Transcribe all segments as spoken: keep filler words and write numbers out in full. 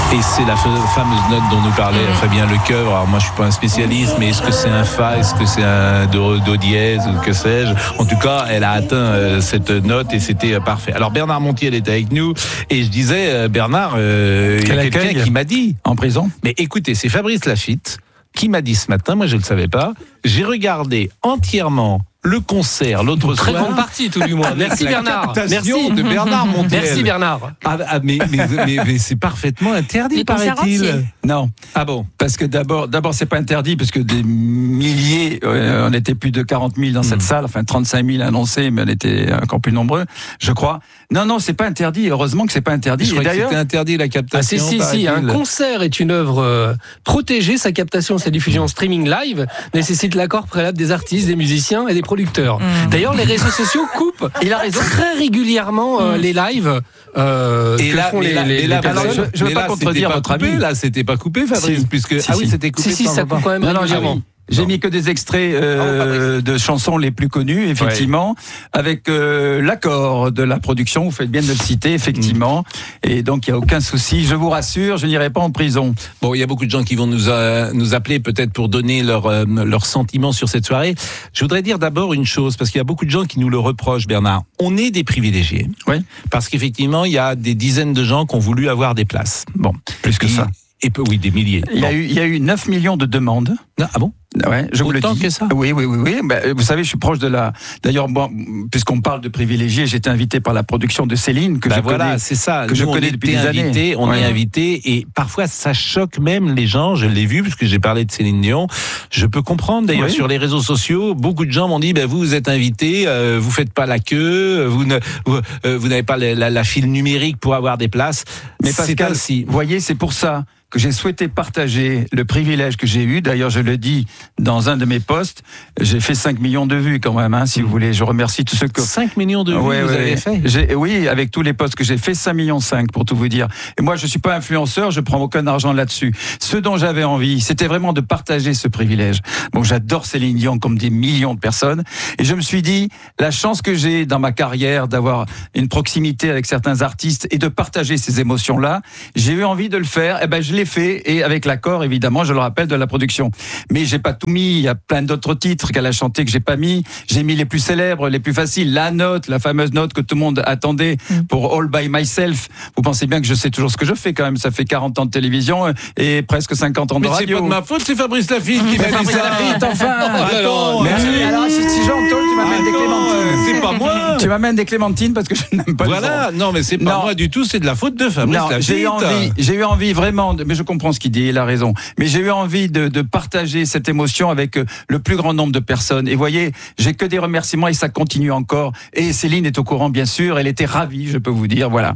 Et c'est la fameuse note dont nous parlait Fabien Lecoeuvre. Alors moi je suis pas un spécialiste, mais est-ce que c'est un fa, est-ce que c'est un do, do dièse ou que sais-je? En tout cas, elle a atteint euh, cette note et c'était euh, parfait. Alors Bernard Montiel est avec nous et je disais euh, Bernard, euh, il y a quelqu'un qui m'a dit en prison. Mais écoutez, c'est Fabrice Lafitte qui m'a dit ce matin, moi je ne le savais pas, j'ai regardé entièrement le concert l'autre Très soir. grande partie, tout du moins. Merci Bernard. Merci de Bernard Montiel. Merci Bernard. Ah, ah, mais, mais, mais, mais c'est parfaitement interdit, paraît-il. Non. Ah bon? Parce que d'abord, d'abord c'est pas interdit, parce que des milliers, euh, on était plus de quarante mille dans cette mmh. salle, enfin trente-cinq mille annoncés, mais on était encore plus nombreux, je crois. Non, non, c'est pas interdit. Heureusement que c'est pas interdit. Je et d'ailleurs, c'était interdit la captation. Ah, si, si, si. Un concert est une œuvre euh, protégée. Sa captation, sa diffusion en streaming live nécessite l'accord préalable des artistes, des musiciens et des producteurs. Mmh. D'ailleurs, les réseaux sociaux coupent. Il a raison. Très régulièrement euh, mmh. les lives. Euh, et que là, font les, là, les, là, les personnes. je, je veux pas là, contredire votre coupé, avis. Là, c'était pas coupé, Fabrice, si. puisque si, ah oui, si. c'était coupé. Si, si, ça coupe quand même non, régulièrement. Non, J'ai mis que des extraits euh, de chansons les plus connues, effectivement, ouais. avec euh, l'accord de la production. Vous faites bien de le citer, effectivement. Mmh. Et donc, il n'y a aucun souci. Je vous rassure, je n'irai pas en prison. Bon, il y a beaucoup de gens qui vont nous, euh, nous appeler peut-être pour donner leur, euh, leur sentiment sur cette soirée. Je voudrais dire d'abord une chose, parce qu'il y a beaucoup de gens qui nous le reprochent, Bernard. On est des privilégiés. Oui. Parce qu'effectivement, il y a des dizaines de gens qui ont voulu avoir des places. Bon. Plus que et, ça. Et peu, oui, des milliers. Il y a bon. eu, il y a eu neuf millions de demandes. Ah bon? Ouais, je vous le dis. Autant que ça? Oui, oui, oui, oui. Ben, vous savez, je suis proche de la. D'ailleurs, bon, puisqu'on parle de privilégiés, j'étais invité par la production de Céline que ben je voilà, connais. c'est ça. Que Nous, je on connais depuis des invité, années. On ouais. est invité et parfois ça choque même les gens. Je l'ai vu parce que j'ai parlé de Céline Dion. Je peux comprendre. D'ailleurs, oui. sur les réseaux sociaux, beaucoup de gens m'ont dit ben vous, vous êtes invité, euh, vous faites pas la queue, vous ne, vous, euh, vous n'avez pas la, la, la file numérique pour avoir des places. Mais Pascal, vous voyez, c'est pour ça que j'ai souhaité partager le privilège que j'ai eu. D'ailleurs, je le dis dans un de mes posts, j'ai fait cinq millions de vues quand même, hein, si mmh. vous voulez. Je remercie tous ceux que... cinq millions de vues, ouais, vous ouais, avez fait j'ai, Oui, avec tous les posts que j'ai fait, cinq millions cinq pour tout vous dire. Et moi, je ne suis pas influenceur, je ne prends aucun argent là-dessus. Ce dont j'avais envie, c'était vraiment de partager ce privilège. Bon, j'adore Céline Dion comme des millions de personnes. Et je me suis dit, la chance que j'ai dans ma carrière d'avoir une proximité avec certains artistes et de partager ces émotions-là, j'ai eu envie de le faire. Et ben, je l'ai fait, et avec l'accord, évidemment, je le rappelle, de la production. Mais j'ai pas tout mis, il y a plein d'autres titres qu'elle a chanté que j'ai pas mis. J'ai mis les plus célèbres, les plus faciles, la note, la fameuse note que tout le monde attendait pour All By Myself. Vous pensez bien que je sais toujours ce que je fais quand même, ça fait quarante ans de télévision et presque cinquante ans de mais radio. Mais c'est pas de ma faute, c'est Fabrice Lafitte qui m'a dit ça. Lafitte, enfin. Attends, mais euh, alors, si, si j'entends, tu m'amènes des clémentines. Euh, c'est pas moi. Tu m'amènes des clémentines parce que je n'aime pas. Voilà, non mais c'est pas non. moi du tout, c'est de la faute de Fabrice non, Lafitte. J'ai eu envie, j'ai eu envie vraiment, de, mais je comprends ce qu'il dit, il a raison. Mais j'ai eu envie de, de partager cette émotion avec le plus grand nombre de personnes. Et voyez, j'ai que des remerciements et ça continue encore. Et Céline est au courant, bien sûr. Elle était ravie, je peux vous dire. Voilà.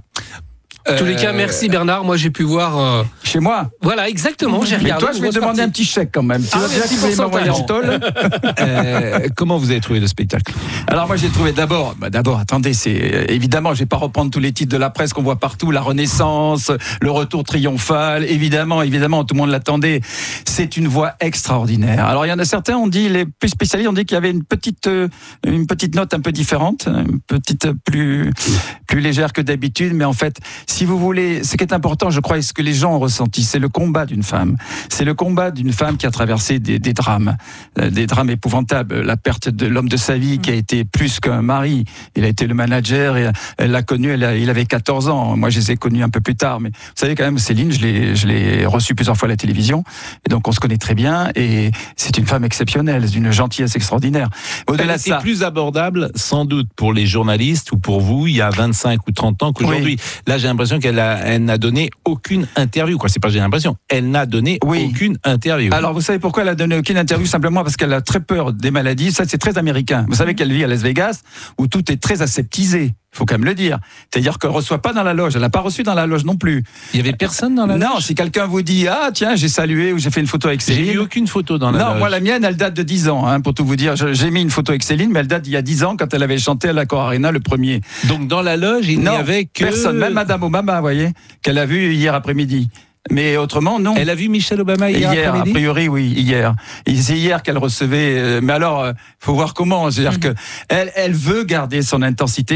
En tous les cas, merci Bernard. Moi, j'ai pu voir euh... chez moi. Voilà, exactement. J'ai regardé. Mais toi, je vais te demander un petit chèque quand même. Tu ah, vas bien que vous voulez m'envoyer en tôle. euh, Comment vous avez trouvé le spectacle? Alors moi, j'ai trouvé d'abord, bah d'abord, attendez, c'est euh, évidemment, je vais pas reprendre tous les titres de la presse qu'on voit partout, la Renaissance, le retour triomphal. Évidemment, évidemment, tout le monde l'attendait. C'est une voix extraordinaire. Alors il y en a certains, on dit, les plus spécialistes, on dit qu'il y avait une petite, euh, une petite note un peu différente, une petite plus, plus légère que d'habitude, mais en fait. Si vous voulez, ce qui est important, je crois, et ce que les gens ont ressenti, c'est le combat d'une femme. C'est le combat d'une femme qui a traversé des, des drames, euh, des drames épouvantables. La perte de l'homme de sa vie, qui a été plus qu'un mari. Il a été le manager, et elle l'a connu, elle a, il avait quatorze ans. Moi, je les ai connus un peu plus tard. Mais vous savez quand même, Céline, je l'ai, je l'ai reçue plusieurs fois à la télévision. Et donc, on se connaît très bien. Et c'est une femme exceptionnelle, d'une gentillesse extraordinaire. Au-delà de ça. C'est plus abordable, sans doute, pour les journalistes ou pour vous, il y a vingt-cinq ou trente ans qu'aujourd'hui. Oui. Là, j'ai l'impression qu'elle a, elle n'a donné aucune interview. Quoi, c'est pas j'ai l'impression. Elle n'a donné oui. aucune interview. Alors, vous savez pourquoi elle a donné aucune interview? Simplement parce qu'elle a très peur des maladies. Ça, c'est très américain. Vous savez qu'elle vit à Las Vegas, où tout est très aseptisé. Il faut quand même le dire. C'est-à-dire qu'elle ne reçoit pas dans la loge. Elle n'a pas reçu dans la loge non plus. Il y avait personne dans la loge? Non, si quelqu'un vous dit, ah, tiens, j'ai salué ou j'ai fait une photo avec Céline. J'ai eu aucune photo dans la non, loge. Non, moi, la mienne, elle date de dix ans, hein, pour tout vous dire. J'ai mis une photo avec Céline, mais elle date d'il y a dix ans, quand elle avait chanté à l'Accor Arena, le premier. Donc, dans la loge, il non, n'y avait que... personne, même Madame Obama, vous voyez, qu'elle a vu hier après-midi. Mais autrement, non. Elle a vu Michelle Obama hier, hier après-midi? A priori, oui, hier. Et c'est hier qu'elle recevait. Euh, mais alors, il euh, faut voir comment. C'est-à-dire mmh. que elle, elle veut garder son intensité, sa force.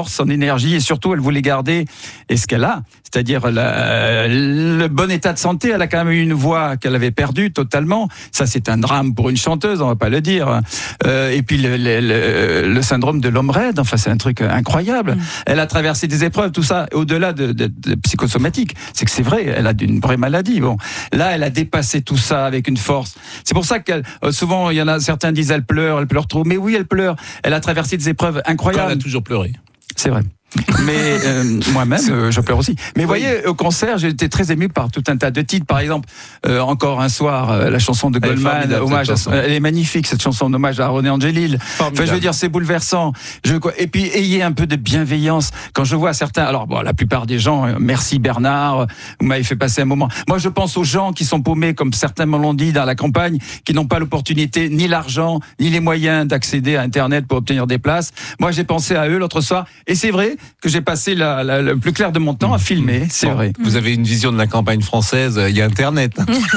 force, son énergie, et surtout, elle voulait garder et ce qu'elle a, c'est-à-dire la, le bon état de santé. Elle a quand même eu une voix qu'elle avait perdue totalement. Ça, c'est un drame pour une chanteuse, on va pas le dire. Euh, et puis le, le, le, le syndrome de l'homme raide, enfin, c'est un truc incroyable. Mmh. Elle a traversé des épreuves, tout ça, au-delà de, de, de psychosomatique. C'est que c'est vrai, elle a une vraie maladie. Bon, là, elle a dépassé tout ça avec une force. C'est pour ça que euh, souvent, il y en a certains disent elle pleure, elle pleure trop. Mais oui, elle pleure. Elle a traversé des épreuves incroyables. Elle a toujours pleuré. C'est vrai. Mais euh, moi-même, euh, je pleure aussi. Mais vous oui. voyez, au concert, j'ai été très ému par tout un tas de titres. Par exemple, euh, encore un soir, euh, la chanson de Goldman, hommage à, elle est magnifique, cette chanson d'hommage à René Angélil. Enfin, je veux dire, c'est bouleversant. Je, et puis, ayez un peu de bienveillance. Quand je vois certains, alors bon, la plupart des gens, euh, merci Bernard, vous m'avez fait passer un moment. Moi, je pense aux gens qui sont paumés, comme certains me l'ont dit, dans la campagne, qui n'ont pas l'opportunité, ni l'argent, ni les moyens d'accéder à Internet pour obtenir des places. Moi, j'ai pensé à eux l'autre soir. Et c'est vrai que j'ai passé la, la, le plus clair de mon temps à filmer, c'est bon, vrai. Vous avez une vision de la campagne française, il y a Internet.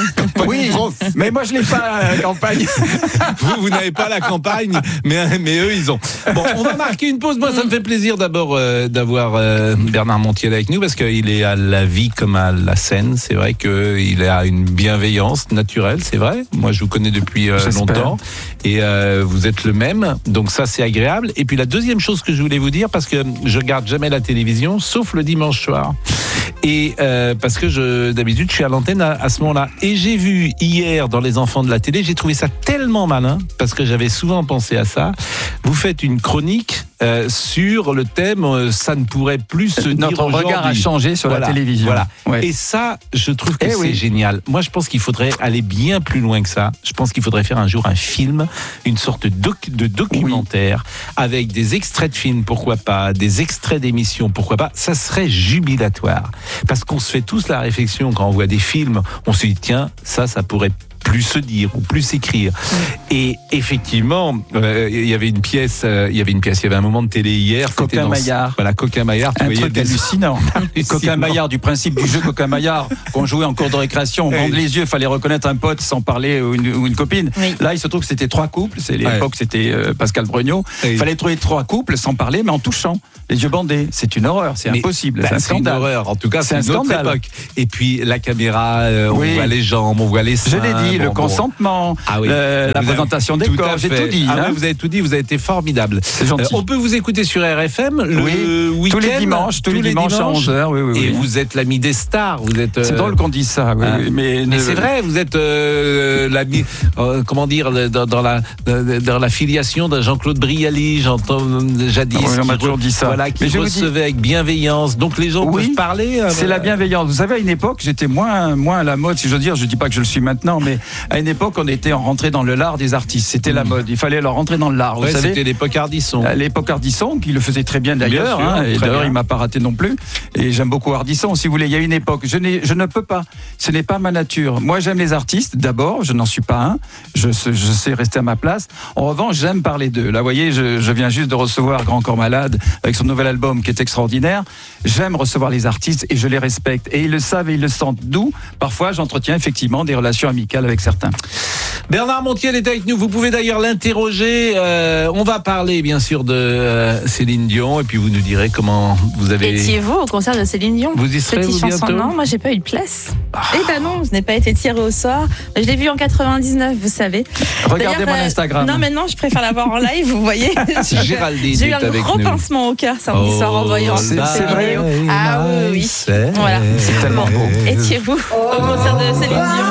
Oui, mais moi je l'ai pas, la campagne. Vous, vous n'avez pas la campagne, mais, mais eux, ils ont. Bon, on va marquer une pause. Moi, ça me fait plaisir d'abord euh, d'avoir euh, Bernard Montiel avec nous, parce qu'il est à la vie comme à la scène. C'est vrai qu'il a une bienveillance naturelle, c'est vrai. Moi, je vous connais depuis euh, longtemps. Et euh, vous êtes le même, donc ça, c'est agréable. Et puis la deuxième chose que je voulais vous dire, parce que je regarde jamais la télévision, sauf le dimanche soir. Et euh, parce que je, d'habitude, je suis à l'antenne à, à ce moment-là. Et j'ai vu hier dans Les Enfants de la télé, j'ai trouvé ça tellement malin, parce que j'avais souvent pensé à ça. Vous faites une chronique euh, sur le thème euh, ça ne pourrait plus se dire Notre aujourd'hui. regard a changé sur voilà, la télévision. Voilà. Ouais. Et ça, je trouve que eh c'est oui. génial. Moi, je pense qu'il faudrait aller bien plus loin que ça. Je pense qu'il faudrait faire un jour un film, une sorte de, doc- de documentaire oui. avec des extraits de films, pourquoi pas, des extraits d'émissions, pourquoi pas. Ça serait jubilatoire. Parce qu'on se fait tous la réflexion quand on voit des films, on se dit tiens, ça, ça pourrait plus se dire ou plus s'écrire. Mmh. Et effectivement, euh, il y avait une pièce, euh, il y avait une pièce, il y avait un moment de télé hier. Coquin-Maillard. Voilà, Coquin-Maillard. Un truc des... hallucinant. Coquin-Maillard, du principe du jeu Coquin-Maillard, qu'on jouait en cour de récréation, on bande les yeux, il fallait reconnaître un pote sans parler ou une, ou une copine. Oui. Là, il se trouve que c'était trois couples, c'est l'époque, ouais. c'était euh, Pascal Brognaud. Il oui. fallait trouver trois couples sans parler, mais en touchant. Les yeux bandés, c'est une horreur, c'est mais, impossible, bah, c'est un c'est scandale. Une horreur, en tout cas, c'est, c'est une autre scandale. époque. Et puis la caméra, euh, on oui. voit les jambes, on voit les seins. Je l'ai dit, bon, le bon. consentement, ah oui. le, la présentation des corps, j'ai tout dit. Ah hein. ouais, vous avez tout dit, vous avez été formidable. C'est gentil. Euh, on peut vous écouter sur R F M le oui. week-end. Tous les dimanches, tous, tous les dimanches, dimanches à onze heures. Oui, oui, et oui. vous êtes l'ami des stars. Vous êtes. Euh... C'est drôle qu'on dise ça, oui, ah. oui, mais, mais ne... c'est vrai, vous êtes euh, l'ami, euh, comment dire, dans, dans la dans la filiation de Jean-Claude Brialy, j'entends jadis. Ah, oui, on m'a toujours dit ça. Voilà, qui mais je recevait avec bienveillance. Donc les gens oui, peuvent parler. Euh, c'est la bienveillance. Vous savez, à une époque, j'étais moins, moins à la mode, si je veux dire. Je dis pas que je le suis maintenant, mais à une époque, on était rentré dans le lard des artistes. C'était mmh. la mode. Il fallait leur rentrer dans le lard. Ouais, vous savez, c'était l'époque Ardisson. L'époque Ardisson, qui le faisait très bien d'ailleurs. Bien sûr, hein, et d'ailleurs, bien. Il m'a pas raté non plus. Et j'aime beaucoup Ardisson. Si vous voulez, il y a une époque. Je, n'ai, je ne peux pas. Ce n'est pas ma nature. Moi, j'aime les artistes. D'abord, je n'en suis pas un. Je, je sais rester à ma place. En revanche, j'aime parler d'eux. Là, vous voyez, je, je viens juste de recevoir Grand Corps Malade avec son nouvel album qui est extraordinaire. J'aime recevoir les artistes et je les respecte. Et ils le savent et ils le sentent. D'où, parfois, j'entretiens effectivement des relations amicales avec certains. Bernard Montiel est avec nous. Vous pouvez d'ailleurs l'interroger. Euh, on va parler, bien sûr, de euh, Céline Dion. Et puis, vous nous direz comment vous avez... Étiez-vous au concert de Céline Dion? Vous y serez, vous, bientôt? Non, moi, j'ai pas eu de place. Ah. Eh ben non, je n'ai pas été tirée au sort. Je l'ai vu en quatre-vingt-dix-neuf, vous savez. Regardez d'ailleurs, mon Instagram. Euh, non, mais non, je préfère l'avoir en live, vous voyez. Géraldine J'ai eu un avec gros nous. pincement au cœur samedi oh, soir en voyant c'est, ces c'est vidéos. Vrai, ah oui, oui. C'est voilà. C'est tellement bon. beau. Étiez-vous au concert de Céline Dion?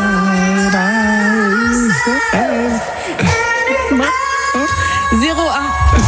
zéro un.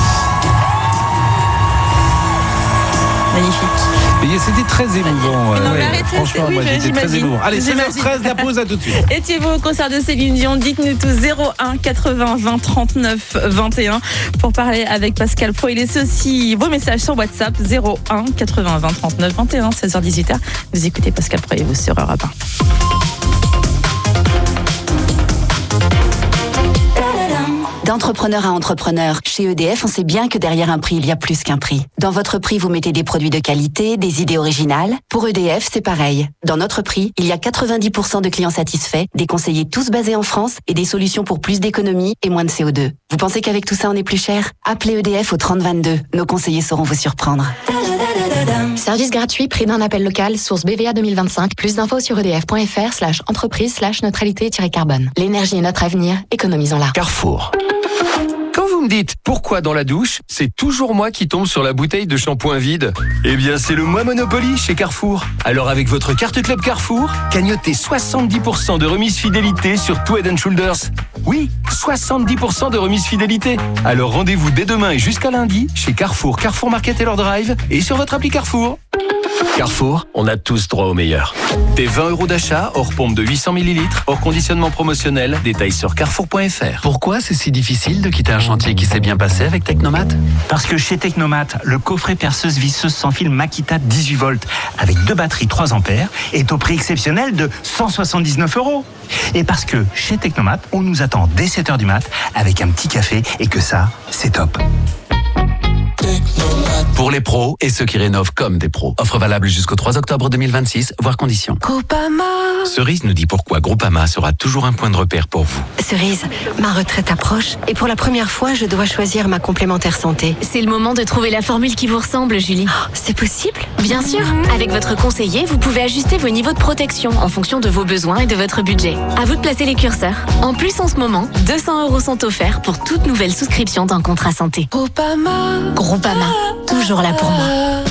Magnifique. Et c'était très émouvant. Non, mais ouais. arrêtez, Franchement, oui, moi j'étais j'imagine. très émouvant. Allez, J'imagine. seize heures treize, la pause, à tout de suite. Étiez-vous au concert de Céline Dion? Dites-nous tout zéro un quatre-vingts vingt trente-neuf vingt et un pour parler avec Pascal Pro. Et laissez aussi vos messages sur WhatsApp zéro un quatre-vingts vingt trente-neuf vingt et un, seize heures dix-huit heures. Vous écoutez Pascal Pro et vous sur Europe un. Dans D'entrepreneur à entrepreneur, chez E D F, on sait bien que derrière un prix, il y a plus qu'un prix. Dans votre prix, vous mettez des produits de qualité, des idées originales. Pour E D F, c'est pareil. Dans notre prix, il y a quatre-vingt-dix pour cent de clients satisfaits, des conseillers tous basés en France et des solutions pour plus d'économie et moins de C O deux. Vous pensez qu'avec tout ça, on est plus cher ? Appelez E D F au trente vingt-deux. Nos conseillers sauront vous surprendre. Service gratuit, prix d'un appel local, source B V A deux mille vingt-cinq. Plus d'infos sur edf.fr slash entreprise slash neutralité-carbone. L'énergie est notre avenir, économisons-la. Carrefour. Quand vous me dites pourquoi dans la douche, c'est toujours moi qui tombe sur la bouteille de shampoing vide. Eh bien, c'est le mois Monopoly chez Carrefour. Alors avec votre carte Club Carrefour, cagnotez soixante-dix pour cent de remise fidélité sur tout Head and Shoulders. Oui, soixante-dix pour cent de remise fidélité. Alors rendez-vous dès demain et jusqu'à lundi chez Carrefour, Carrefour Market et leur drive et sur votre appli Carrefour. Carrefour, on a tous droit au meilleur. Des vingt euros d'achat, hors pompe de huit cents millilitres, hors conditionnement promotionnel, détails sur carrefour point f r. Pourquoi c'est si difficile de quitter un chantier qui s'est bien passé avec Technomat ? Parce que chez Technomat, le coffret perceuse visseuse sans fil Makita dix-huit volts avec deux batteries trois ampères est au prix exceptionnel de cent soixante-dix-neuf euros. Et parce que chez Technomat, on nous attend dès sept heures du mat avec un petit café et que ça, c'est top. Pour les pros et ceux qui rénovent comme des pros. Offre valable jusqu'au trois octobre deux mille vingt-six, voire conditions. Groupama. Cerise nous dit pourquoi Groupama sera toujours un point de repère pour vous. Cerise, ma retraite approche et pour la première fois, je dois choisir ma complémentaire santé. C'est le moment de trouver la formule qui vous ressemble, Julie. Oh, c'est possible ? Bien sûr. Avec votre conseiller, vous pouvez ajuster vos niveaux de protection en fonction de vos besoins et de votre budget. À vous de placer les curseurs. En plus, en ce moment, deux cents euros sont offerts pour toute nouvelle souscription d'un contrat santé. Groupama. Groupama, toujours là pour moi.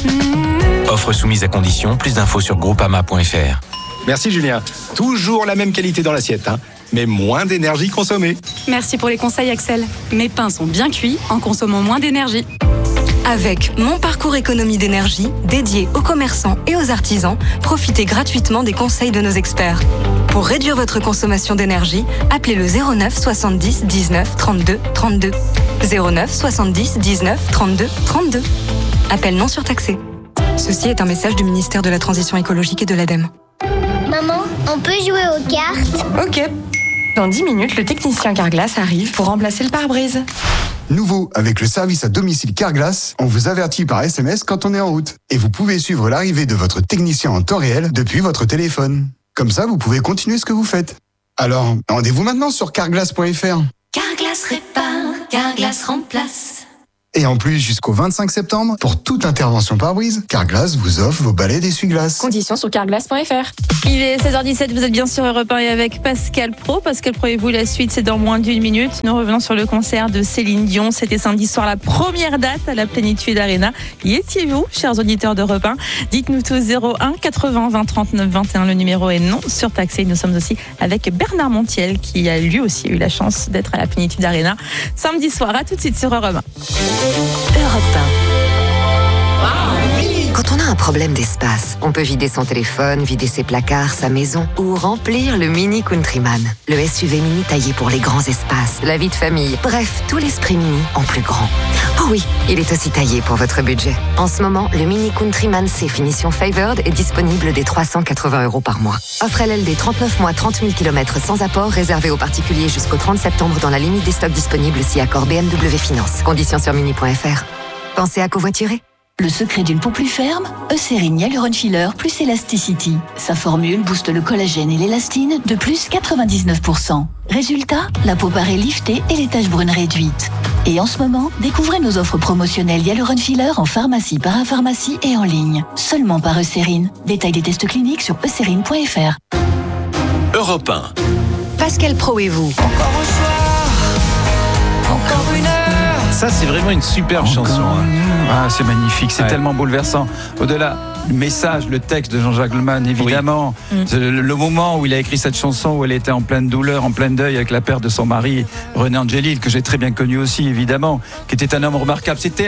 Offre soumise à conditions, plus d'infos sur groupama point f r. Merci Julien. Toujours la même qualité dans l'assiette, hein, mais moins d'énergie consommée. Merci pour les conseils Axel. Mes pains sont bien cuits en consommant moins d'énergie. Avec Mon Parcours Économie d'énergie, dédié aux commerçants et aux artisans, profitez gratuitement des conseils de nos experts. Pour réduire votre consommation d'énergie, appelez le zéro neuf soixante-dix dix-neuf trente-deux trente-deux. zéro neuf soixante-dix dix-neuf trente-deux trente-deux. Appel non surtaxé. Ceci est un message du ministère de la Transition écologique et de l'ADEME. Maman, on peut jouer aux cartes ? Ok. Dans dix minutes, le technicien Carglass arrive pour remplacer le pare-brise. Nouveau, avec le service à domicile Carglass, on vous avertit par S M S quand on est en route. Et vous pouvez suivre l'arrivée de votre technicien en temps réel depuis votre téléphone. Comme ça, vous pouvez continuer ce que vous faites. Alors, rendez-vous maintenant sur carglass point f r. Carglass répare, Carglass remplace. Et en plus, jusqu'au vingt-cinq septembre, pour toute intervention pare-brise, Carglass vous offre vos balais d'essuie-glace. Conditions sur carglass point f r. Il est seize heures dix-sept, vous êtes bien sur Europe un et avec Pascal Pro. Pascal Pro et vous, la suite, c'est dans moins d'une minute. Nous revenons sur le concert de Céline Dion. C'était samedi soir, la première date à la Plénitude Arena. Y étiez-vous, chers auditeurs d'Europe un ? Dites-nous tous zéro un quatre-vingts vingt trente-neuf vingt et un. Le numéro est non surtaxé. Nous sommes aussi avec Bernard Montiel, qui a lui aussi eu la chance d'être à la Plénitude Arena samedi soir. À tout de suite sur Europe un. Europe un. Quand on a un problème d'espace, on peut vider son téléphone, vider ses placards, sa maison ou remplir le Mini Countryman. Le S U V mini taillé pour les grands espaces, la vie de famille, bref, tout l'esprit mini en plus grand. Oh oui, il est aussi taillé pour votre budget. En ce moment, le Mini Countryman C finition Favored est disponible dès trois cent quatre-vingts euros par mois. Offre L L D trente-neuf mois, trente mille kilomètres sans apport, réservé aux particuliers jusqu'au trente septembre dans la limite des stocks disponibles si accord B M W Finance. Conditions sur mini point f r. Pensez à covoiturer. Le secret d'une peau plus ferme, Eucérine Hyaluron Filler plus Elasticity. Sa formule booste le collagène et l'élastine de plus quatre-vingt-dix-neuf pour cent. Résultat, la peau paraît liftée et les taches brunes réduites. Et en ce moment, découvrez nos offres promotionnelles Hyaluron Filler en pharmacie, parapharmacie et en ligne. Seulement par Eucérine. Détail des tests cliniques sur eucérine point f r. Europe un. Pascal Pro et vous. Encore un soir, encore une heure. Ça, c'est vraiment une superbe chanson. Hein. Ah, c'est magnifique, c'est ouais. tellement bouleversant. Au-delà, le message, le texte de Jean-Jacques Goldman, évidemment. Oui. Mm. Le, le moment où il a écrit cette chanson, où elle était en pleine douleur, en plein deuil avec la perte de son mari, René Angélil, que j'ai très bien connu aussi, évidemment, qui était un homme remarquable. C'était un,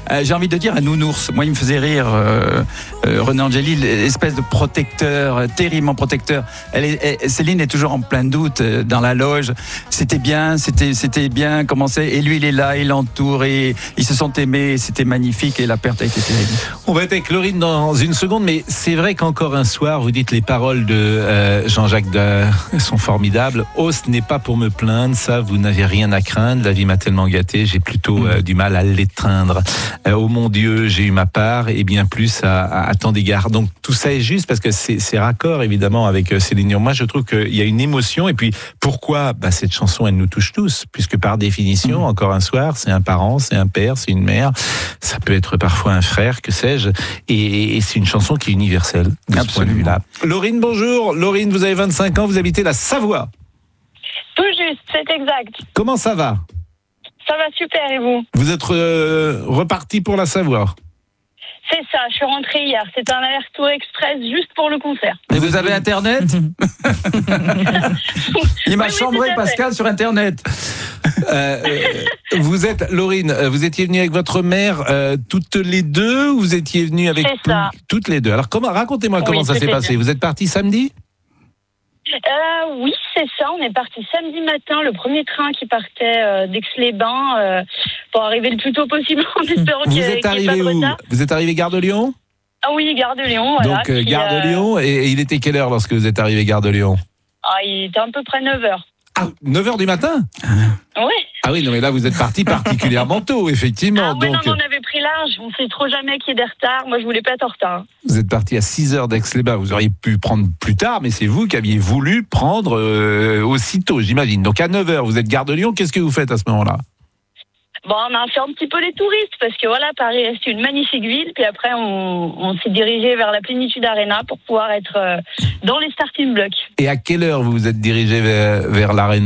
Euh, j'ai envie de dire un nounours. Moi, il me faisait rire, euh, euh, René Angeli, l'espèce de protecteur, euh, terriblement protecteur. Elle est, elle, Céline est toujours en plein doute euh, dans la loge. C'était bien, c'était, c'était bien commencé. Et lui, il est là, il l'entoure et ils se sont aimés. C'était magnifique et la perte a été terrible. On va être avec Laurine dans une seconde, mais c'est vrai qu'encore un soir, vous dites les paroles de euh, Jean-Jacques de, sont formidables. Oh, ce n'est pas pour me plaindre, ça, vous n'avez rien à craindre. La vie m'a tellement gâté, j'ai plutôt euh, du mal à l'étreindre. Euh, oh mon Dieu, j'ai eu ma part et bien plus à, à, à tant d'égards. Donc tout ça est juste parce que c'est, c'est raccord évidemment avec Céline Dion. Moi, je trouve qu'il y a une émotion. Et puis pourquoi bah, cette chanson, elle nous touche tous, puisque par définition, mmh. encore un soir, c'est un parent, c'est un père, c'est une mère. Ça peut être parfois un frère, que sais-je. Et, et c'est une chanson qui est universelle de ce point de vue-là. Laurine, bonjour. Laurine, vous avez vingt-cinq ans, vous habitez la Savoie. Tout juste, c'est exact. Comment ça va ? Ça va super, et vous ? Vous êtes euh, reparti pour la Savoie ? C'est ça, je suis rentrée hier. C'est un aller-retour express juste pour le concert. Et vous avez Internet ? Il m'a oui, chambré oui, Pascal sur Internet. Euh, vous êtes, Laurine, vous étiez venue avec votre mère euh, toutes les deux ou vous étiez venue avec c'est ça. Tout, toutes les deux ? Alors comment, racontez-moi oui, comment ça s'est passé. Deux. Vous êtes partis samedi ? Euh, oui, c'est ça. On est parti samedi matin, le premier train qui partait euh, d'Aix-les-Bains euh, pour arriver le plus tôt possible en espérant qu'il n'y ait pas de retard. Vous êtes arrivé Gare de Lyon ? Ah oui, Gare de Lyon. Voilà, Donc euh, qui, Gare de euh... Lyon, et, et il était quelle heure lorsque vous êtes arrivé Gare de Lyon ? Ah, il était à peu près neuf heures. Ah, neuf heures du matin ? Oui. Ah oui, non mais là vous êtes parti particulièrement tôt, effectivement. Ah oui, donc... non, on avait pris large, on sait trop jamais qu'il y ait des retards. Moi, je voulais pas être en retard. Vous êtes parti à six heures d'Aix-les-Bains, vous auriez pu prendre plus tard, mais c'est vous qui aviez voulu prendre euh, aussitôt, j'imagine. Donc à neuf heures, vous êtes Gare de Lyon, qu'est-ce que vous faites à ce moment-là ? Bon, on a fait un petit peu les touristes, parce que voilà, Paris reste une magnifique ville, puis après on, on s'est dirigé vers la Plénitude Arena pour pouvoir être euh, dans les starting blocks. Et à quelle heure vous vous êtes dirigé vers, vers l'Arena ?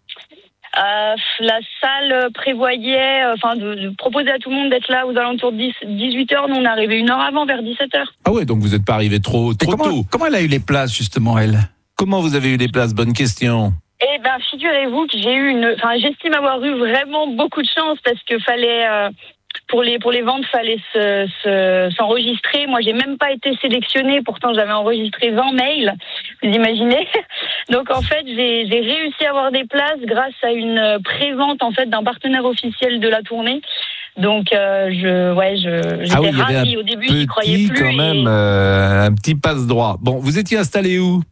Euh, la salle prévoyait, euh, enfin, de, de proposer à tout le monde d'être là aux alentours de dix-huit heures. Nous, on est arrivé une heure avant, vers dix-sept heures. Ah ouais, donc vous n'êtes pas arrivé trop, trop comment, tôt. Comment elle a eu les places, justement, elle ? Comment vous avez eu les places ? Bonne question. Eh ben, figurez-vous que j'ai eu une, enfin, j'estime avoir eu vraiment beaucoup de chance parce que fallait, euh, pour les, pour les ventes, fallait se, se, s'enregistrer. Moi, j'ai même pas été sélectionnée. Pourtant, j'avais enregistré vingt mails. Vous imaginez? Donc, en fait, j'ai, j'ai réussi à avoir des places grâce à une prévente, en fait, d'un partenaire officiel de la tournée. Donc, euh, je, ouais, je, j'étais ah oui, ravie. Au début, j'y croyais plus. Quand même, et... euh, un petit passe-droit. Bon, vous étiez installé où?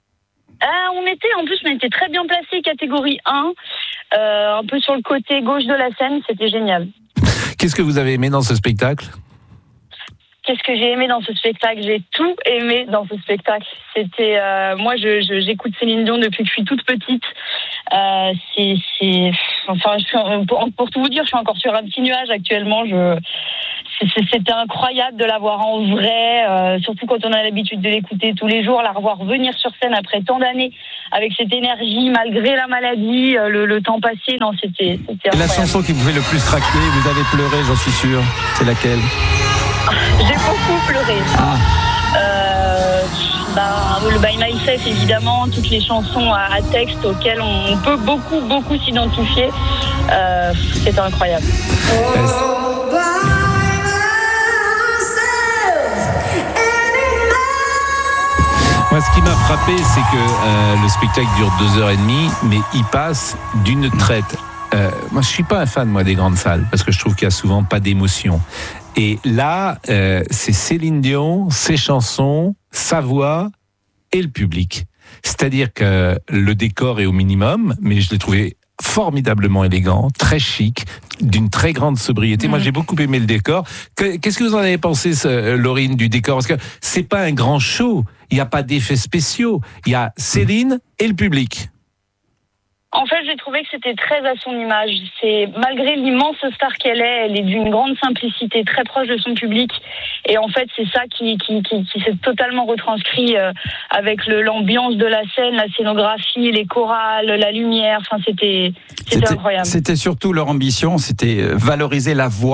Ah, on était, en plus, on était très bien placés, catégorie un, euh, un peu sur le côté gauche de la scène, c'était génial. Qu'est-ce que vous avez aimé dans ce spectacle? Qu'est-ce que j'ai aimé dans ce spectacle? J'ai tout aimé dans ce spectacle. C'était, euh, moi, je, je, j'écoute Céline Dion depuis que je suis toute petite. Euh, c'est, c'est, enfin, je suis, pour, pour tout vous dire, je suis encore sur un petit nuage actuellement. Je, c'était incroyable de la voir en vrai, euh, surtout quand on a l'habitude de l'écouter tous les jours, la revoir venir sur scène après tant d'années avec cette énergie, malgré la maladie, euh, le, le temps passé. Non, c'était, c'était incroyable. La chanson qui vous fait le plus craquer, vous avez pleuré, j'en suis sûr. C'est laquelle? J'ai beaucoup pleuré. Ah. Euh, bah, le By Myself, évidemment, toutes les chansons à, à texte auxquelles on peut beaucoup, beaucoup s'identifier. Euh, c'était incroyable. Oh, Moi, ce qui m'a frappé, c'est que euh, le spectacle dure deux heures et demie, mais il passe d'une traite. Euh, moi, je suis pas un fan, moi, des grandes salles, parce que je trouve qu'il y a souvent pas d'émotion. Et là, euh, c'est Céline Dion, ses chansons, sa voix et le public. C'est-à-dire que le décor est au minimum, mais je l'ai trouvé formidablement élégant, très chic, d'une très grande sobriété. Mmh. Moi, j'ai beaucoup aimé le décor. Qu'est-ce que vous en avez pensé, Laurine, du décor? Parce que c'est pas un grand show. Il n'y a pas d'effets spéciaux. Il y a Céline et le public. En fait, j'ai trouvé que c'était très à son image. C'est, malgré l'immense star qu'elle est, elle est d'une grande simplicité, très proche de son public. Et en fait, c'est ça qui, qui, qui, qui s'est totalement retranscrit euh, avec le, l'ambiance de la scène, la scénographie, les chorales, la lumière. Enfin, c'était, c'était, c'était incroyable. C'était surtout leur ambition, c'était valoriser la voix.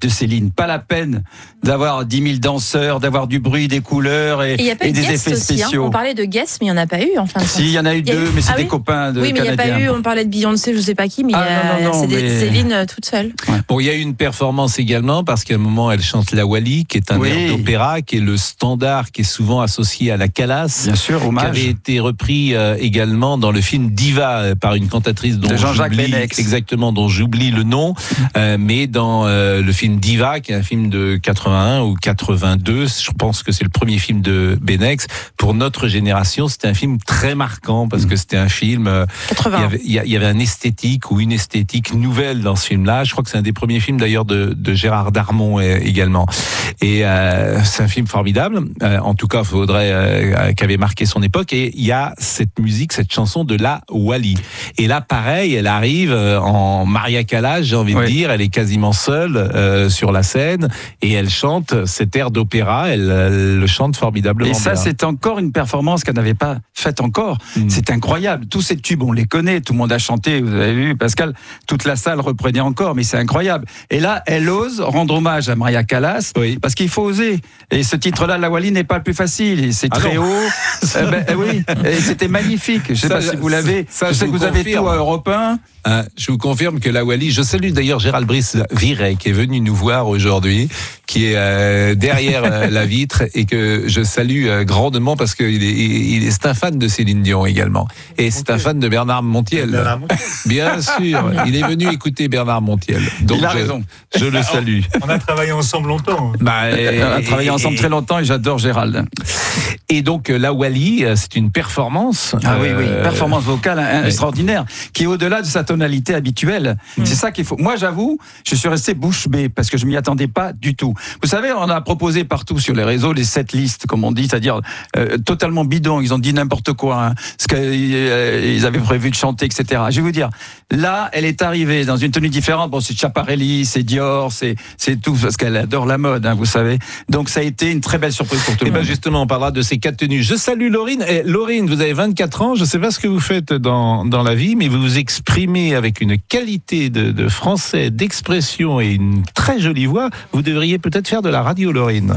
de Céline. Pas la peine d'avoir dix mille danseurs, d'avoir du bruit, des couleurs et, et, y a pas et de des effets aussi, spéciaux. Hein. On parlait de guests, mais il n'y en a pas eu en fin de compte. Si, il y en a eu deux, a eu... mais c'est ah, des oui copains de Oui, mais il n'y a pas eu, on parlait de Beyoncé, je sais pas qui, mais ah, a... non, non, non, c'est mais... Céline toute seule. Ouais. Bon, il y a eu une performance également parce qu'à un moment, elle chante La Wally, qui est un oui. air d'opéra, qui est le standard, qui est souvent associé à la Calas. Bien sûr, hommage. Qui avait été repris euh, également dans le film Diva euh, par une cantatrice dont de Jean-Jacques Benex. Exactement, dont j'oublie le nom, euh, mais dans euh, le film Diva, qui est un film de quatre-vingt-un ou quatre-vingt-deux, je pense que c'est le premier film de Benex. Pour notre génération, c'était un film très marquant parce que c'était un film. Euh, quatre-vingts. Il y, avait, il y avait un esthétique ou une esthétique nouvelle dans ce film-là. Je crois que c'est un des premiers films d'ailleurs de, de Gérard Darmon euh, également. Et euh, c'est un film formidable. Euh, en tout cas, il faudrait euh, qu'avait marqué son époque. Et il y a cette musique, cette chanson de La Wally. Et là, pareil, elle arrive en Maria Callas, j'ai envie oui. de dire. Elle est quasiment seule euh, sur la scène et elle chante cet air d'opéra. Elle, elle le chante formidablement. Et ça, bien. c'est encore une performance qu'elle n'avait pas faite encore. Mmh. C'est incroyable. Tous ces tubes, on les connaît. Tout le monde a chanté. Vous avez vu, Pascal, toute la salle reprenait encore, mais c'est incroyable. Et là, elle ose rendre hommage à Maria Callas, oui. parce qu'il faut oser. Et ce titre-là, La Wally, n'est pas le plus facile. C'est ah très non. haut. euh, ben, euh, oui. Et c'était magnifique. Je ne sais ça, pas si vous l'avez. Ça, je sais je que vous confirme. avez tout à Europe un. Hein, je vous confirme que La Wally, je salue d'ailleurs Gérald Brice Viret qui est venu nous voir aujourd'hui, qui est euh, derrière euh, la vitre et que je salue euh, grandement parce qu'il est, il est, c'est un fan de Céline Dion également. Et c'est un fan de Bernard Montiel. Bernard Montiel. Bien sûr, il est venu écouter Bernard Montiel. Donc il a je, raison. Je le salue. On a travaillé ensemble longtemps. Bah, et, on a travaillé et, ensemble et, très longtemps et j'adore Gérald. Et donc La Wally, c'est une performance. Ah euh, oui, oui, performance vocale ouais. extraordinaire, qui est au-delà de sa tonalité habituelle. Mmh. C'est ça qu'il faut. Moi, j'avoue, je suis resté bouche bée parce que je m'y attendais pas du tout. Vous savez, on a proposé partout sur les réseaux les sept listes, comme on dit, c'est-à-dire euh, totalement bidon. Ils ont dit n'importe quoi, hein, ce qu'ils euh, avaient prévu de chanter, et cetera. Je vais vous dire, là, elle est arrivée dans une tenue différente. Bon, c'est Schiaparelli, c'est Dior, c'est c'est tout parce qu'elle adore la mode, hein, vous savez. Donc, ça a été une très belle surprise pour tout le Et monde. Ben justement, on parlera de ces quatre tenues. Je salue Laurine. Et Laurine, vous avez vingt-quatre ans. Je ne sais pas ce que vous faites dans dans la vie, mais vous vous exprimez avec une qualité de, de français, d'expression et une très jolie voix. Vous devriez peut-être faire de la radio, Laurine.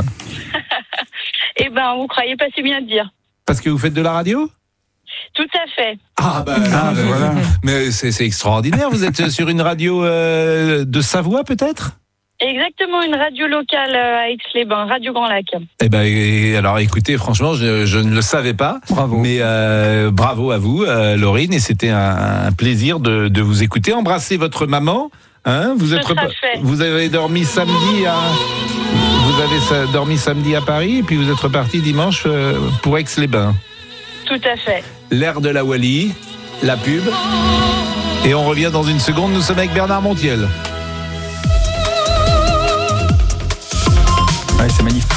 Eh ben, vous croyez pas si bien dire. Parce que vous faites de la radio ? Tout à fait. Ah ben, ah, ben voilà. Mais c'est, c'est extraordinaire. Vous êtes sur une radio euh, de Savoie, peut-être ? Exactement, une radio locale à Aix-les-Bains, Radio Grand Lac. Eh ben, et alors écoutez, franchement, je, je ne le savais pas. Bravo. Mais euh, bravo à vous, euh, Laurine, et c'était un, un plaisir de, de vous écouter. Embrassez votre maman. Hein, vous êtes repa- vous avez dormi samedi à vous avez dormi samedi à Paris et puis vous êtes reparti dimanche euh, pour Aix-les-Bains. Tout à fait. L'air de la Wally, la pub, et on revient dans une seconde. Nous sommes avec Bernard Montiel. Ouais, c'est magnifique.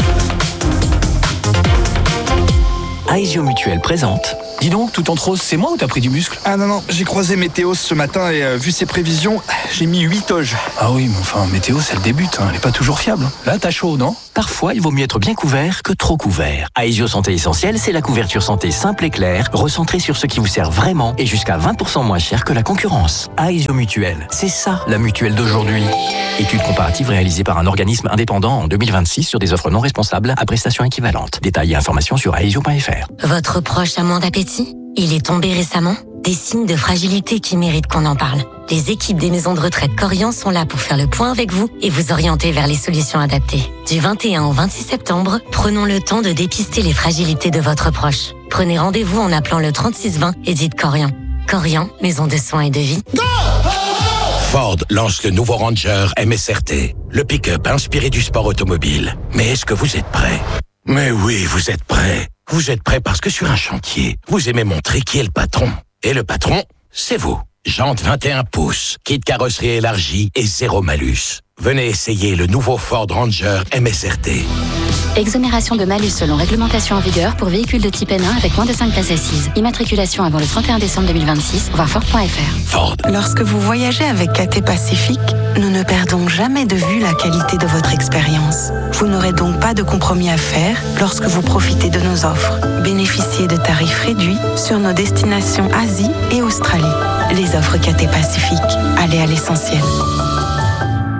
Aesio Mutuel présente. Dis donc, tout en rose, c'est moi ou t'as pris du muscle? Ah non, non, j'ai croisé Météos ce matin et euh, vu ses prévisions, j'ai mis huit toges. Ah oui, mais enfin, Météos, elle débute, hein, elle est pas toujours fiable. Là, t'as chaud, non? Parfois, il vaut mieux être bien couvert que trop couvert. Aesio Santé Essentielle, c'est la couverture santé simple et claire, recentrée sur ce qui vous sert vraiment et jusqu'à vingt pour cent moins cher que la concurrence. Aesio Mutuel, c'est ça, la mutuelle d'aujourd'hui. Étude comparative réalisée par un organisme indépendant en deux mille vingt-six sur des offres non responsables à prestations équivalentes. Détails et informations sur aesio point f r. Votre proche a moins d'appétit? Il est tombé récemment? Des signes de fragilité qui méritent qu'on en parle. Les équipes des maisons de retraite Corian sont là pour faire le point avec vous et vous orienter vers les solutions adaptées. Du vingt et un au vingt-six septembre, prenons le temps de dépister les fragilités de votre proche. Prenez rendez-vous en appelant le trente-six vingt et dites Corian. Corian, maison de soins et de vie. Ford lance le nouveau Ranger M S R T, le pick-up inspiré du sport automobile. Mais est-ce que vous êtes prêts? Mais oui, vous êtes prêts. Vous êtes prêts parce que sur un chantier, vous aimez montrer qui est le patron. Et le patron, c'est vous. Jantes vingt et un pouces, kit carrosserie élargie et zéro malus. Venez essayer le nouveau Ford Ranger M S R T. Exonération de malus selon réglementation en vigueur pour véhicules de type N un avec moins de cinq places assises. Immatriculation avant le trente et un décembre deux mille vingt-six, voir Ford point f r. Ford. Lorsque vous voyagez avec Cathay Pacifique, nous ne perdons jamais de vue la qualité de votre expérience. Vous n'aurez donc pas de compromis à faire lorsque vous profitez de nos offres. Bénéficiez de tarifs réduits sur nos destinations Asie et Australie. Les offres Cathay Pacifique, allez à l'essentiel.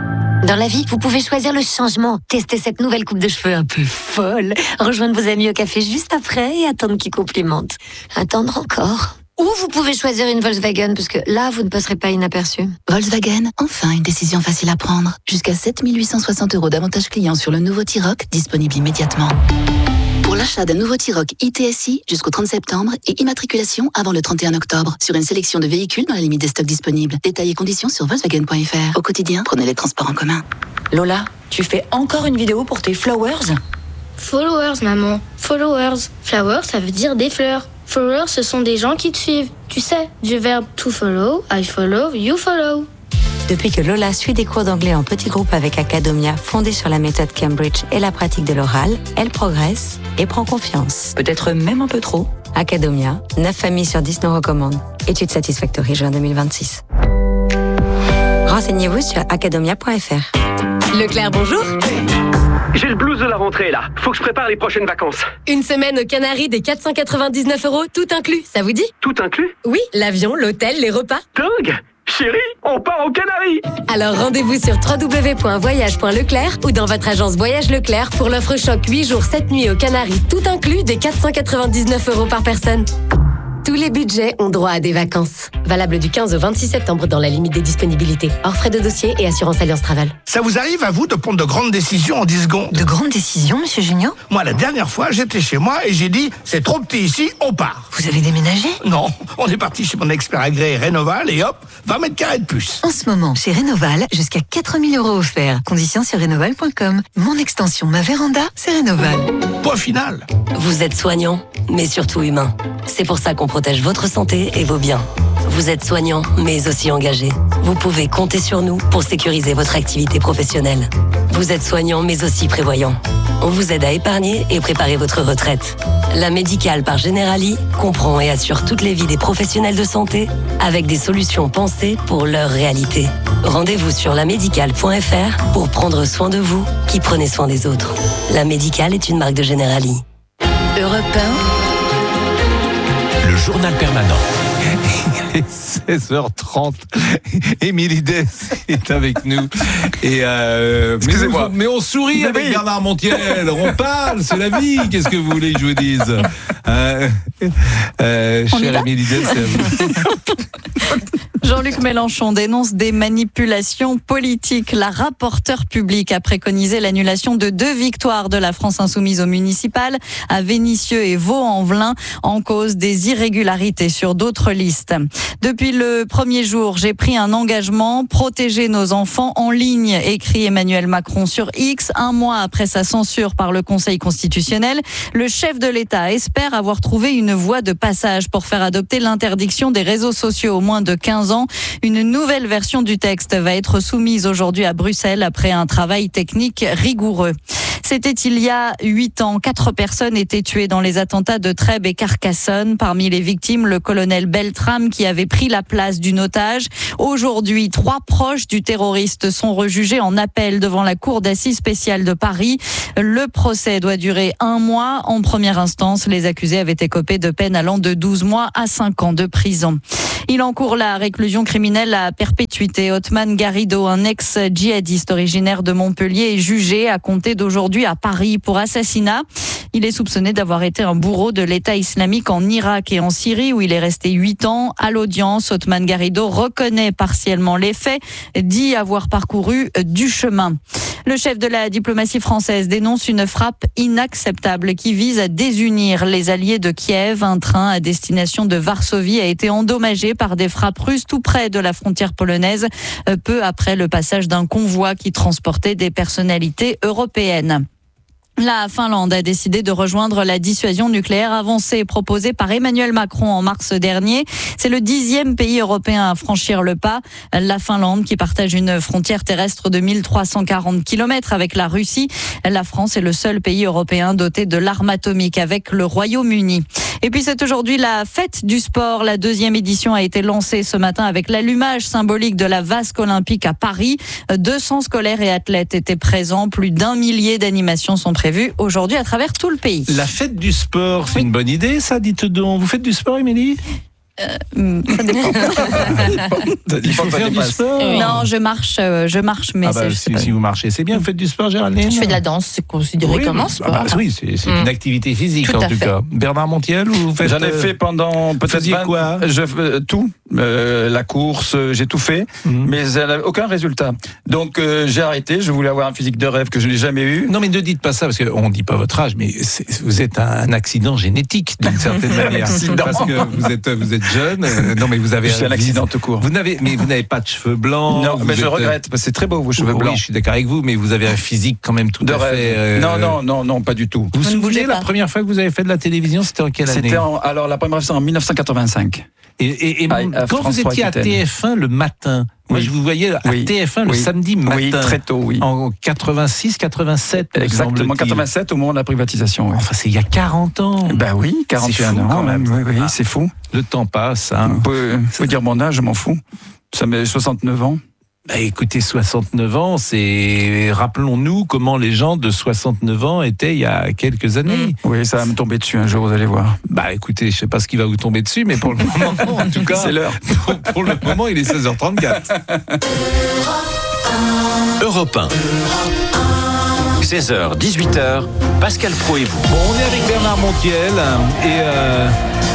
Dans la vie, vous pouvez choisir le changement. Tester cette nouvelle coupe de cheveux un peu folle. Rejoindre vos amis au café juste après et attendre qu'ils complimentent. Attendre encore. Ou vous pouvez choisir une Volkswagen, parce que là, vous ne passerez pas inaperçu. Volkswagen, enfin une décision facile à prendre. Jusqu'à sept mille huit cent soixante euros d'avantages clients sur le nouveau T-Roc, disponible immédiatement. Pour l'achat d'un nouveau T-Roc I T S I jusqu'au trente septembre et immatriculation avant le trente et un octobre sur une sélection de véhicules dans la limite des stocks disponibles. Détails et conditions sur Volkswagen point F R. Au quotidien, prenez les transports en commun. Lola, tu fais encore une vidéo pour tes flowers ? Followers, maman. Followers. Flowers, ça veut dire des fleurs. Followers, ce sont des gens qui te suivent. Tu sais, du verbe to follow, I follow, you follow. Depuis que Lola suit des cours d'anglais en petit groupe avec Academia, fondée sur la méthode Cambridge et la pratique de l'oral, elle progresse et prend confiance. Peut-être même un peu trop. Academia, neuf familles sur dix nous recommandent. Étude Satisfactory, juin deux mille vingt-six. Renseignez-vous sur academia point F R. Leclerc, bonjour. J'ai le blues de la rentrée là. Faut que je prépare les prochaines vacances. Une semaine aux Canaries des quatre cent quatre-vingt-dix-neuf euros, tout inclus. Ça vous dit? Tout inclus? Oui, l'avion, l'hôtel, les repas. Dingue! Chérie, on part aux Canaries! Alors rendez-vous sur w w w point voyage point leclerc ou dans votre agence Voyage Leclerc pour l'offre choc huit jours sept nuits aux Canaries, tout inclus des quatre cent quatre-vingt-dix-neuf euros par personne. Tous les budgets ont droit à des vacances. Valable du quinze au vingt-six septembre dans la limite des disponibilités. Hors frais de dossier et assurance Alliance Travel. Ça vous arrive à vous de prendre de grandes décisions en dix secondes? De grandes décisions, monsieur Junior? Moi, la dernière fois, j'étais chez moi et j'ai dit, c'est trop petit ici, on part. Vous avez déménagé? Non, on est parti chez mon expert agréé Rénoval et hop, vingt mètres carrés de plus. En ce moment, chez Rénoval, jusqu'à quatre mille euros offerts. Conditions sur rénoval point com. Mon extension, ma véranda, c'est Rénoval. Point final. Vous êtes soignant, mais surtout humain. C'est pour ça qu'on protège votre santé et vos biens. Vous êtes soignant, mais aussi engagé. Vous pouvez compter sur nous pour sécuriser votre activité professionnelle. Vous êtes soignant, mais aussi prévoyant. On vous aide à épargner et préparer votre retraite. La Médicale par Generali comprend et assure toutes les vies des professionnels de santé avec des solutions pensées pour leur réalité. Rendez-vous sur la médicale point F R pour prendre soin de vous qui prenez soin des autres. La Médicale est une marque de Generali. Europe un. Le journal permanent. Il est seize heures trente. Émilie Dess est avec nous. Et euh, Excusez-moi. Mais, mais on sourit mais avec oui. Bernard Montiel. On parle, c'est la vie. Qu'est-ce que vous voulez que je vous dise? euh, euh, Chère Émilie Dess, c'est à vous. Jean-Luc Mélenchon dénonce des manipulations politiques. La rapporteure publique a préconisé l'annulation de deux victoires de la France insoumise aux municipales à Vénissieux et Vaux-en-Velin en cause des irrégularités sur d'autres listes. Depuis le premier jour, j'ai pris un engagement, protéger nos enfants en ligne, écrit Emmanuel Macron sur X. Un mois après sa censure par le Conseil constitutionnel, le chef de l'État espère avoir trouvé une voie de passage pour faire adopter l'interdiction des réseaux sociaux aux moins de quinze ans. Une nouvelle version du texte va être soumise aujourd'hui à Bruxelles après un travail technique rigoureux. C'était il y a huit ans. Quatre personnes étaient tuées dans les attentats de Trèbes et Carcassonne. Parmi les victimes, le colonel Beltrame qui avait pris la place d'une otage. Aujourd'hui, trois proches du terroriste sont rejugés en appel devant la cour d'assises spéciale de Paris. Le procès doit durer un mois. En première instance, les accusés avaient écopé de peines allant de douze mois à cinq ans de prison. Il encourt la réclusion criminelle à perpétuité. Othman Garrido, un ex-djihadiste originaire de Montpellier, est jugé à compter d'aujourd'hui à Paris pour assassinat. Il est soupçonné d'avoir été un bourreau de l'État islamique en Irak et en Syrie où il est resté huit ans. À l'audience, Othman Garrido reconnaît partiellement les faits, dit avoir parcouru du chemin. Le chef de la diplomatie française dénonce une frappe inacceptable qui vise à désunir les alliés de Kiev. Un train à destination de Varsovie a été endommagé par des frappes russes tout près de la frontière polonaise, peu après le passage d'un convoi qui transportait des personnalités européennes. La Finlande a décidé de rejoindre la dissuasion nucléaire avancée proposée par Emmanuel Macron en mars dernier. C'est le dixième pays européen à franchir le pas. La Finlande qui partage une frontière terrestre de mille trois cent quarante kilomètres avec la Russie. La France est le seul pays européen doté de l'arme atomique avec le Royaume-Uni. Et puis c'est aujourd'hui la fête du sport. La deuxième édition a été lancée ce matin avec l'allumage symbolique de la vasque olympique à Paris. deux cents scolaires et athlètes étaient présents. Plus d'un millier d'animations sont prévues aujourd'hui à travers tout le pays. La fête du sport, c'est oui. une bonne idée, ça, dites donc. Vous faites du sport, Émilie ? euh, Ça dépend. Il faut faire du sport. Non, je marche, euh, je marche, mais ah bah, c'est, si, si vous marchez, c'est bien. Vous faites du sport, Géraldine? Je fais de la danse, c'est considéré oui, comme un bah, sport. bah, oui, c'est, c'est Mm. une activité physique Tout en à tout fait. cas. Bernard Montiel, vous faites J'en ai euh, fait pendant peut-être faisiez vingt quoi je euh, tout, euh, la course, euh, j'ai tout fait, Mhm. mais ça n'a aucun résultat. Donc euh, j'ai arrêté. Je voulais avoir un physique de rêve que je n'ai jamais eu. Non, mais ne dites pas ça parce qu'on ne dit pas votre âge, mais c'est- vous êtes un, un accident génétique d'une certaine manière. Accident. Parce que vous êtes, vous êtes jeune. euh, non, mais vous avez Je suis un accident tout court. Vous n'avez, mais vous n'avez pas de cheveux blancs. Non, vous mais je êtes, euh, regrette parce que c'est très beau vos cheveux oui, blancs. je suis d'accord avec vous, mais vous avez un physique quand même tout De à rêve. fait. euh, Non, non, non, non, pas du tout. Vous vous Vous ne bougez souvenez la pas. première fois que vous avez fait de la télévision, c'était en quelle année? C'était en, alors la première fois c'était en dix-neuf cent quatre-vingt-cinq. Et, et, et Ah, à quand vous François étiez à Aquitaine. T F un le matin, moi Oui. je vous voyais à Oui. T F un le Oui. samedi matin. Oui, très tôt, oui. En quatre-vingt-six, quatre-vingt-sept. me Exactement, semble-t-il. quatre-vingt-sept au moment de la privatisation. Oui. Enfin, c'est il y a quarante ans. Ben oui, quarante et un C'est fou, ans quand même. Oui, oui, Ah. c'est fou. Le temps passe. Hein. Vous pouvez, vous pouvez dire mon âge, je m'en fous. Ça met soixante-neuf ans. Bah, écoutez, soixante-neuf ans, c'est. Rappelons-nous comment les gens de soixante-neuf ans étaient il y a quelques années. Oui, ça va me tomber dessus un jour, vous allez voir. Bah écoutez, je sais pas ce qui va vous tomber dessus, mais pour le moment, en tout cas, C'est l'heure. Pour, pour le moment, il est seize heures trente-quatre. Europe un. seize heures, dix-huit heures, Pascal Pro et vous. Bon, on est avec Bernard Montiel et euh,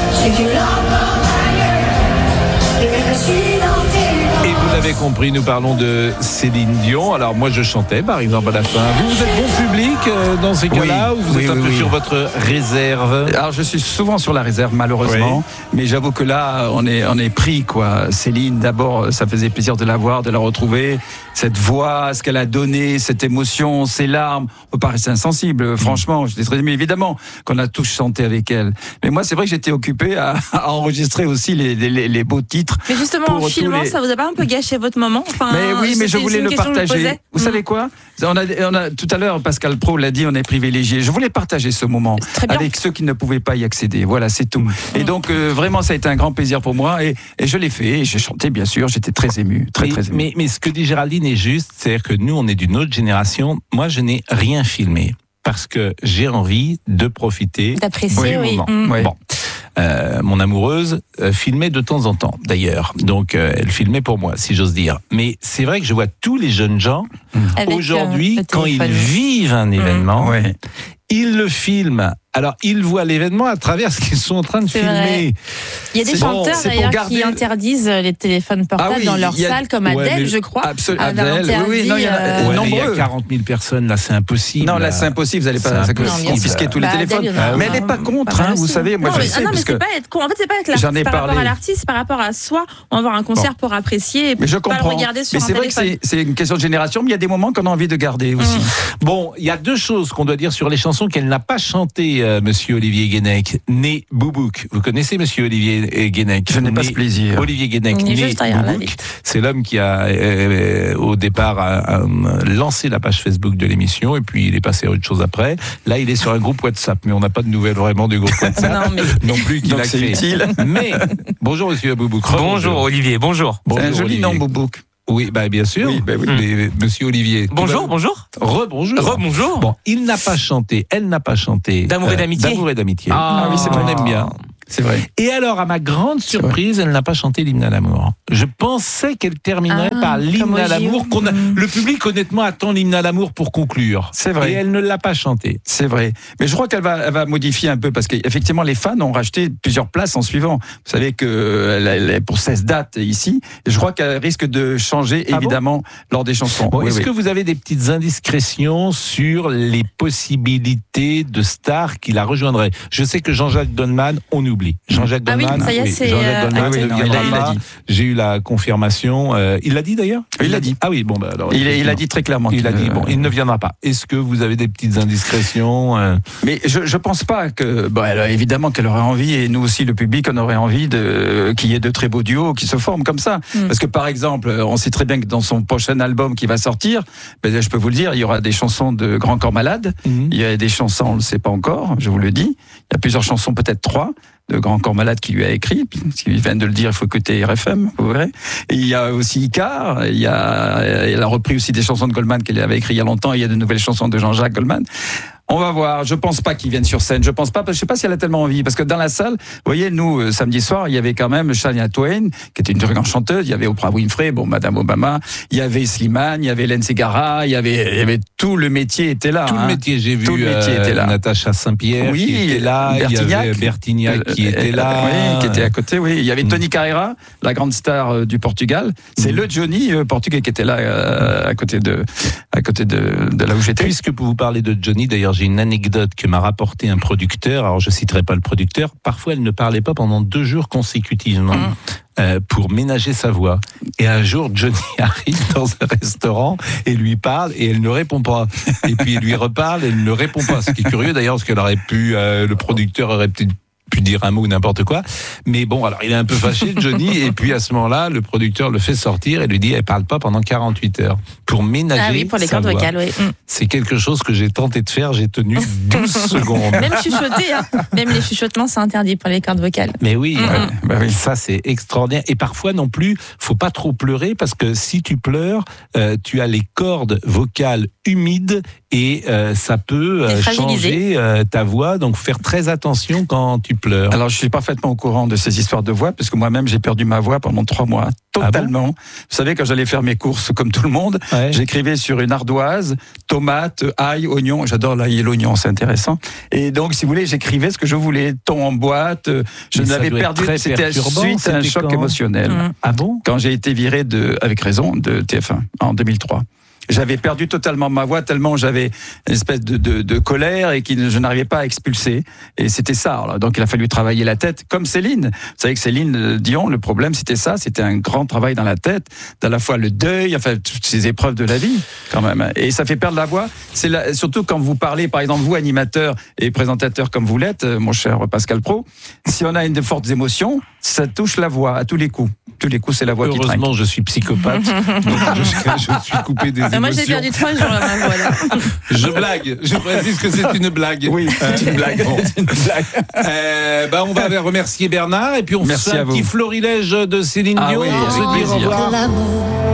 et vous l'avez compris, nous parlons de Céline Dion. Alors moi, je chantais, par exemple, à la fin. Vous, vous êtes bon public euh, dans ces cas-là, Oui, ou vous oui, êtes un oui, peu oui. sur votre réserve? Alors je suis souvent sur la réserve malheureusement, mais j'avoue que là on est on est pris quoi. Céline, d'abord ça faisait plaisir de la voir, de la retrouver, cette voix, ce qu'elle a donné, cette émotion, ses larmes. On peut pas rester insensible, franchement. J'étais très ému, évidemment qu'on a tous chanté avec elle. Mais moi c'est vrai que j'étais occupé à, à enregistrer aussi les, les, les beaux titres. Mais justement, pour en tous filmant, les- ça vous a pas un peu gâché votre moment? Enfin, Mais oui, mais je c'était- voulais c'est une le question que je me partager. posais. Vous Mm. savez quoi on a, on a, tout à l'heure, Pascal Pro l'a dit, on est privilégié. Je voulais partager ce moment Très bien. avec ceux qui ne pouvaient pas y accéder. Voilà, c'est tout. Et donc, euh, vraiment, ça a été un grand plaisir pour moi. Et, et je l'ai fait. Et j'ai chanté, bien sûr. J'étais très ému. Très, mais, très ému. mais, mais ce que dit Géraldine est juste, c'est-à-dire que nous, on est d'une autre génération. Moi, je n'ai rien filmé parce que j'ai envie de profiter D'apprécier, du oui. moment. Mm. Oui. Bon. Euh, mon amoureuse euh, filmait de temps en temps, d'ailleurs. Donc, euh, elle filmait pour moi, si j'ose dire. Mais c'est vrai que je vois tous les jeunes gens, Avec, aujourd'hui, euh, le quand ils téléphone. vivent un événement, Ouais. ils le filment. Alors, ils voient l'événement à travers ce qu'ils sont en train de C'est filmer. vrai. Il y a des C'est bon, chanteurs c'est pour d'ailleurs garder- qui interdisent les téléphones portables Ah oui, dans leur il y a- salle, comme Ouais, Adèle, mais- je crois. Absolument. avait Adèle, oui, oui, non, il y en a- interdit, Ouais, mais il y a nombreux. quarante mille personnes, là, c'est impossible. Non, là, c'est impossible. Vous allez C'est pas ça, impossible. confisquer tous les Bah, Adèle, téléphones. il y en a Mais elle n'est un- pas contre, pas mal hein, vous aussi. savez. Moi, non, je mais, sais. ah non, mais parce c'est que- pas être con. En fait, c'est pas être J'en l'artiste, ai c'est par rapport parlé. à l'artiste, c'est par rapport à soi. On va voir un concert pour apprécier, Mais je pas comprends. le regarder sur Mais un c'est vrai que téléphone. c'est c'est une question de génération, mais il y a des moments qu'on a envie de garder aussi. Bon, il y a deux choses qu'on doit dire sur les chansons qu'elle n'a pas chantées, euh, monsieur Olivier Guénec, né Boubouk. Vous connaissez monsieur Olivier Guénec? Je n'ai pas Né ce plaisir. Olivier Guénec, Il est né juste derrière la Boubouk. vitre. C'est l'homme qui a, euh, au départ, a, a lancé la page Facebook de l'émission, et puis il est passé à autre chose après. Là, il est sur un groupe WhatsApp, mais on n'a pas de nouvelles vraiment du groupe WhatsApp. Non, mais- non plus qu'il Donc a c'est créé. utile. Mais, bonjour monsieur Boubouk. Bonjour Olivier, bonjour. C'est un Bonjour, joli Olivier. nom, Boubouk. Oui, bah bien sûr. Oui, bah oui. Mais, monsieur Olivier. tout Bonjour, va- bonjour. Re-bonjour. Re-bonjour. Bon, il n'a pas chanté, elle n'a pas chanté. D'amour et d'amitié. D'amour et d'amitié. Ah, oui, c'est ah. qu'on aime bien. C'est vrai. Et alors, à ma grande surprise, elle n'a pas chanté l'hymne à l'amour. Je pensais qu'elle terminerait Ah, par l'hymne comme au à l'amour. J O. Qu'on a... Le public, honnêtement, attend l'hymne à l'amour pour conclure. C'est vrai. Et elle ne l'a pas chanté. C'est vrai. Mais je crois qu'elle va, elle va modifier un peu parce qu'effectivement, les fans ont racheté plusieurs places en suivant. Vous savez qu'elle est pour seize dates ici. Et je crois qu'elle risque de changer, Ah bon évidemment, lors des chansons. Bon, Oui, est-ce oui. que vous avez des petites indiscrétions sur les possibilités de stars qui la rejoindraient? Je sais que Jean-Jacques Goldman, on oublie. Jean-Jacques Ah oui, Goldman, ça y est, oui, c'est, Jean-Jacques euh, Goldman acté. ne Non, viendra il a- il l'a pas. dit. J'ai eu la confirmation. Euh, il l'a dit d'ailleurs. Il l'a dit. Ah oui, bon, bah, alors, Il, il a effectivement. dit très clairement. Il a qu'il- dit, bon, il ne viendra pas. Est-ce que vous avez des petites indiscrétions euh, Mais je, je pense pas que, bon, elle a- évidemment qu'elle aurait envie, et nous aussi, le public, on aurait envie de, qu'il y ait de très beaux duos qui se forment comme ça. Mm. Parce que, par exemple, on sait très bien que dans son prochain album qui va sortir, ben, je peux vous le dire, il y aura des chansons de Grand Corps Malade. Mhm. Il y a des chansons, on le sait pas encore, je vous le dis. Il y a plusieurs chansons, peut-être trois, de Grand Corps Malade qui lui a écrit. Parce qu'il vient de le dire, il faut écouter R F M, vous verrez. Et il y a aussi Icar. Il y a, elle a repris aussi des chansons de Goldman qu'elle avait écrites il y a longtemps. Il y a de nouvelles chansons de Jean-Jacques Goldman. On va voir. Je pense pas qu'ils viennent sur scène. Je pense pas. Parce que je sais pas si elle a tellement envie. Parce que dans la salle, vous voyez, nous, euh, samedi soir, il y avait quand même Shania Twain, qui était une très grande chanteuse. Il y avait Oprah Winfrey, bon, Madame Obama. Il y avait Slimane, il y avait Hélène Ségara. Il y avait, il y avait tout le métier était là. Tout hein. le métier. J'ai vu tout le métier euh, était là. Natacha Saint-Pierre oui, qui était là. Bertignac, il y avait Bertignac qui euh, était là. Oui, qui était à côté. Oui, il y avait Tony Carreira, la grande star euh, du Portugal. C'est mm. le Johnny euh, portugais qui était là euh, à côté de, à côté de, de là où j'étais. Puisque vous parlez de Johnny, d'ailleurs, j'ai une anecdote que m'a rapporté un producteur. Alors, je citerai pas le producteur. Parfois, elle ne parlait pas pendant deux jours consécutivement. Mm. Euh, pour ménager sa voix. Et un jour, Johnny arrive dans un restaurant et lui parle et elle ne répond pas. Et puis il lui reparle et elle ne répond pas. Ce qui est curieux d'ailleurs, parce qu'elle aurait pu, euh, le producteur aurait peut-être pu dire un mot ou n'importe quoi. Mais bon, alors il est un peu fâché, Johnny, et puis à ce moment-là, le producteur le fait sortir et lui dit, elle parle pas pendant quarante-huit heures. Pour ménager ah oui, pour les sa cordes voix. vocales, oui. Mm. C'est quelque chose que j'ai tenté de faire, j'ai tenu douze secondes. Même chuchoter, hein. Même les chuchotements, c'est interdit pour les cordes vocales. Mais oui, mm-hmm. euh, bah oui, ça c'est extraordinaire. Et parfois non plus, faut pas trop pleurer parce que si tu pleures, euh, tu as les cordes vocales humides et euh, ça peut euh, changer euh, ta voix. Donc faire très attention quand tu pleures. Alors je suis parfaitement au courant de ces histoires de voix parce que moi-même j'ai perdu ma voix pendant trois mois. Totalement. Ah bon? Vous savez, quand j'allais faire mes courses comme tout le monde, ouais. j'écrivais sur une ardoise, tomate, ail, oignon. J'adore l'ail et l'oignon, c'est intéressant. Et donc, si vous voulez, j'écrivais ce que je voulais. Thon en boîte. Je l'avais perdu. C'était suite à un choc quand émotionnel. Mmh. Ah bon? Quand j'ai été viré de, avec raison, de T F un en deux mille trois. J'avais perdu totalement ma voix tellement j'avais une espèce de, de, de colère et que je n'arrivais pas à expulser. Et c'était ça. Alors, donc il a fallu travailler la tête, comme Céline. Vous savez que Céline Dion, le problème c'était ça, c'était un grand travail dans la tête, à la fois le deuil, enfin toutes ces épreuves de la vie quand même. Et ça fait perdre la voix. C'est la, surtout quand vous parlez, par exemple vous animateur et présentateur comme vous l'êtes, mon cher Pascal Praud, si on a une de fortes émotions, ça touche la voix à tous les coups. Tous les coups, c'est la voix qui trinque. Heureusement, je suis psychopathe, donc je, je suis coupé des émotions. Moi, j'ai perdu trois jours à ma voix, là. Je blague. Je précise que c'est une blague. Oui, c'est une blague. Bon. C'est une blague. Euh, bah, on va remercier Bernard et puis on Merci fait un petit florilège de Céline ah Dion. oui, On se dit au revoir.